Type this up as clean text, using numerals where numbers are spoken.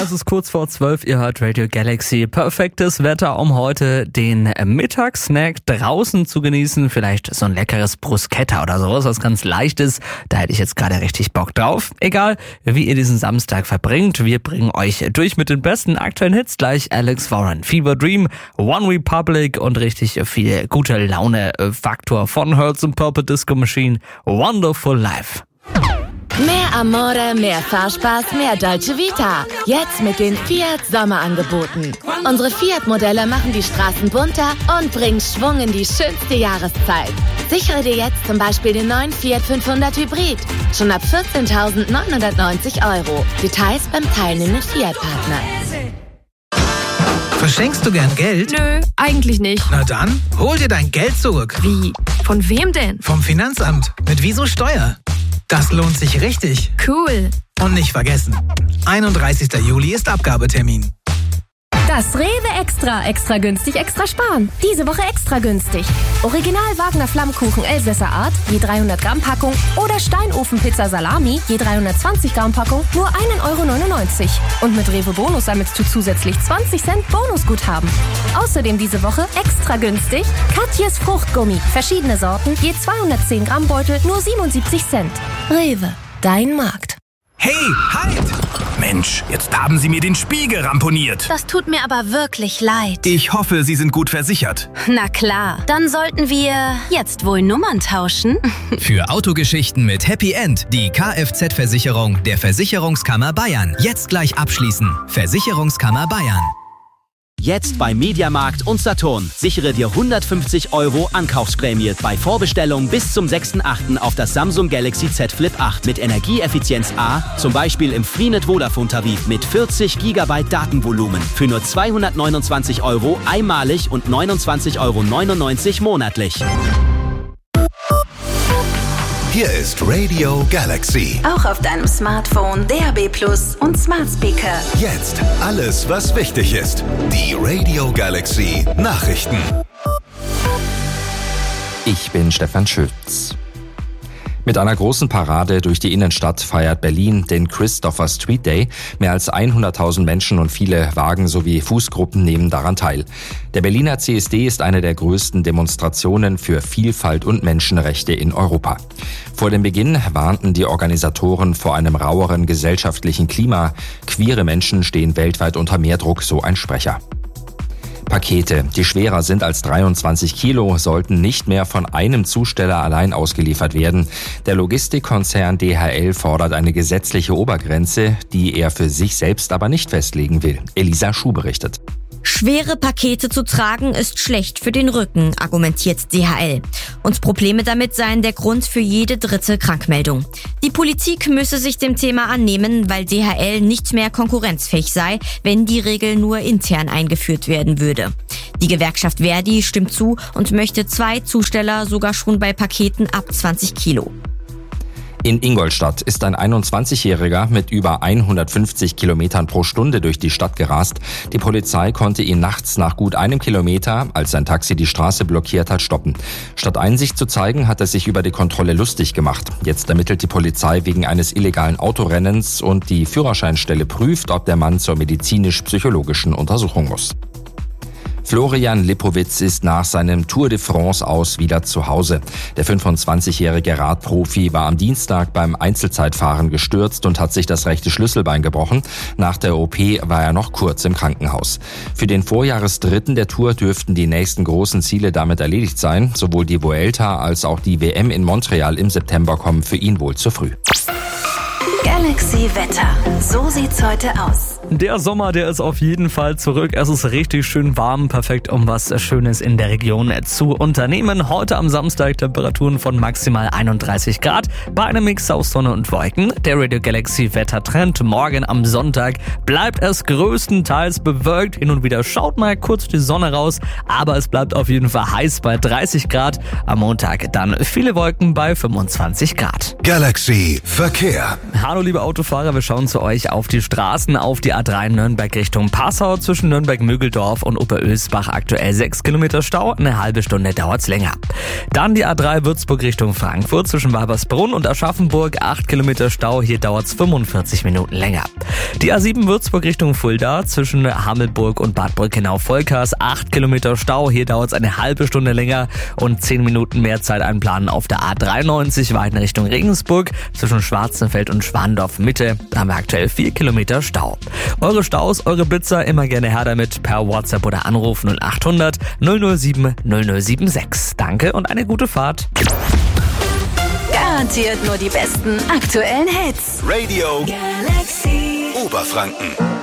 es ist kurz vor 12, ihr hört Radio Galaxy. Perfektes Wetter, um heute den Mittagssnack draußen zu genießen. Vielleicht so ein leckeres Bruschetta oder sowas, was ganz Leichtes. Da hätte ich jetzt gerade richtig Bock drauf. Egal, wie ihr diesen Samstag verbringt, wir bringen euch durch mit den besten aktuellen Hits. Gleich Alex Warren, Fever Dream, One Republic und richtig viel gute Laune-Faktor von Hertz and Purple Disco Machine. Wonderful Life. Mehr Amore, mehr Fahrspaß, mehr Dolce Vita. Jetzt mit den Fiat Sommerangeboten. Unsere Fiat-Modelle machen die Straßen bunter und bringen Schwung in die schönste Jahreszeit. Sichere dir jetzt zum Beispiel den neuen Fiat 500 Hybrid. Schon ab 14.990 €. Details beim teilnehmenden Fiat-Partner. Verschenkst du gern Geld? Nö, eigentlich nicht. Na dann, hol dir dein Geld zurück. Wie? Von wem denn? Vom Finanzamt. Mit Wieso Steuer. Das lohnt sich richtig. Cool. Und nicht vergessen, 31. Juli ist Abgabetermin. Das Rewe Extra günstig, extra sparen. Diese Woche extra günstig. Original Wagner Flammkuchen Elsässer Art, je 300 Gramm Packung oder Steinofenpizza Salami, je 320 Gramm Packung, nur 1,99 €. Und mit Rewe Bonus sammelst du zusätzlich 20 Cent Bonusguthaben. Außerdem diese Woche extra günstig Katjes Fruchtgummi, verschiedene Sorten, je 210 Gramm Beutel, nur 77 Cent. Rewe, dein Markt. Hey, halt! Mensch, jetzt haben Sie mir den Spiegel ramponiert. Das tut mir aber wirklich leid. Ich hoffe, Sie sind gut versichert. Na klar, dann sollten wir jetzt wohl Nummern tauschen. Für Autogeschichten mit Happy End die Kfz-Versicherung der Versicherungskammer Bayern. Jetzt gleich abschließen. Versicherungskammer Bayern. Jetzt bei Mediamarkt und Saturn. Sichere dir 150 € Ankaufsprämie bei Vorbestellung bis zum 6.8. auf das Samsung Galaxy Z Flip 8 mit Energieeffizienz A, zum Beispiel im Freenet Vodafone Tarif mit 40 GB Datenvolumen für nur 229 € einmalig und 29,99 € monatlich. Hier ist Radio Galaxy. Auch auf deinem Smartphone, DAB+ und Smart Speaker. Jetzt alles, was wichtig ist. Die Radio Galaxy Nachrichten. Ich bin Stefan Schütz. Mit einer großen Parade durch die Innenstadt feiert Berlin den Christopher Street Day. Mehr als 100.000 Menschen und viele Wagen sowie Fußgruppen nehmen daran teil. Der Berliner CSD ist eine der größten Demonstrationen für Vielfalt und Menschenrechte in Europa. Vor dem Beginn warnten die Organisatoren vor einem raueren gesellschaftlichen Klima. Queere Menschen stehen weltweit unter mehr Druck, so ein Sprecher. Pakete, die schwerer sind als 23 Kilo, sollten nicht mehr von einem Zusteller allein ausgeliefert werden. Der Logistikkonzern DHL fordert eine gesetzliche Obergrenze, die er für sich selbst aber nicht festlegen will. Elisa Schuh berichtet. Schwere Pakete zu tragen ist schlecht für den Rücken, argumentiert DHL. Und Probleme damit seien der Grund für jede dritte Krankmeldung. Die Politik müsse sich dem Thema annehmen, weil DHL nicht mehr konkurrenzfähig sei, wenn die Regel nur intern eingeführt werden würde. Die Gewerkschaft Verdi stimmt zu und möchte 2 Zusteller sogar schon bei Paketen ab 20 Kilo. In Ingolstadt ist ein 21-Jähriger mit über 150 Kilometern pro Stunde durch die Stadt gerast. Die Polizei konnte ihn nachts nach gut 1 Kilometer, als sein Taxi die Straße blockiert hat, stoppen. Statt Einsicht zu zeigen, hat er sich über die Kontrolle lustig gemacht. Jetzt ermittelt die Polizei wegen eines illegalen Autorennens und die Führerscheinstelle prüft, ob der Mann zur medizinisch-psychologischen Untersuchung muss. Florian Lipowitz ist nach seinem Tour de France aus wieder zu Hause. Der 25-jährige Radprofi war am Dienstag beim Einzelzeitfahren gestürzt und hat sich das rechte Schlüsselbein gebrochen. Nach der OP war er noch kurz im Krankenhaus. Für den Vorjahresdritten der Tour dürften die nächsten großen Ziele damit erledigt sein. Sowohl die Vuelta als auch die WM in Montreal im September kommen für ihn wohl zu früh. Galaxy Wetter. So sieht's heute aus. Der Sommer, der ist auf jeden Fall zurück. Es ist richtig schön warm, perfekt, um was Schönes in der Region zu unternehmen. Heute am Samstag Temperaturen von maximal 31 Grad bei einem Mix aus Sonne und Wolken. Der Radio Galaxy Wettertrend. Morgen am Sonntag bleibt es größtenteils bewölkt. Hin und wieder schaut mal kurz die Sonne raus, aber es bleibt auf jeden Fall heiß bei 30 Grad. Am Montag dann viele Wolken bei 25 Grad. Galaxy Verkehr. Hallo liebe Autofahrer, wir schauen zu euch auf die Straßen, auf die A3 Nürnberg Richtung Passau zwischen Nürnberg-Mögeldorf und Oberösbach aktuell 6 Kilometer Stau, eine halbe Stunde dauert's länger. Dann die A3 Würzburg Richtung Frankfurt zwischen Walbersbrunn und Aschaffenburg 8 Kilometer Stau, hier dauert's 45 Minuten länger. Die A7 Würzburg Richtung Fulda zwischen Hamelburg und Bad Brückenau-Volkers. 8 Kilometer Stau, hier dauert es eine halbe Stunde länger und 10 Minuten mehr Zeit einplanen auf der A93 weiter Richtung Regensburg zwischen Schwarzenfeld und Schwandorf Mitte. Da haben wir aktuell 4 Kilometer Stau. Eure Staus, eure Blitzer, immer gerne her damit per WhatsApp oder Anruf 0800 007 0076. Danke und eine gute Fahrt. Garantiert nur die besten aktuellen Hits. Radio Galaxy Oberfranken.